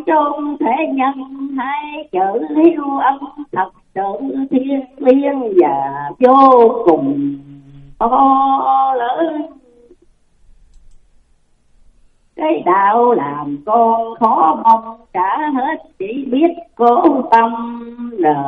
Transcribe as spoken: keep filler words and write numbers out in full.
chốn thế nhân hai chữ hiếu ân thật sự thiêng liêng và vô cùng to lớn. Cái đạo làm con khó mong trả hết, chỉ biết cố tâm đời